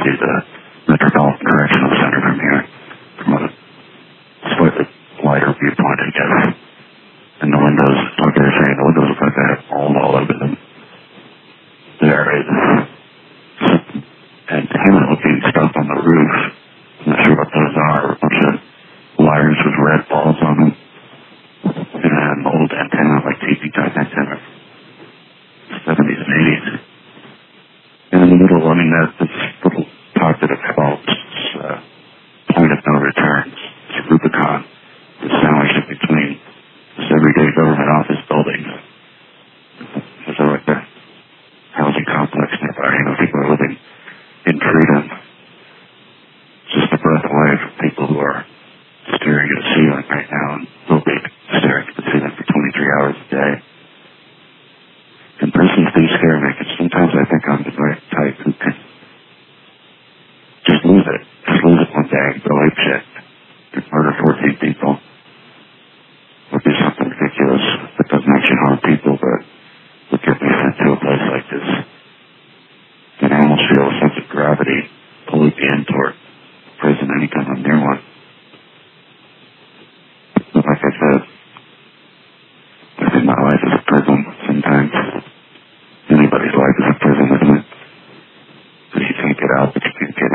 see the Metropolitan Correctional Center from here, from a slightly wider viewpoint, I guess. And the windows, like they were saying, the windows look like they have mold all over them. There is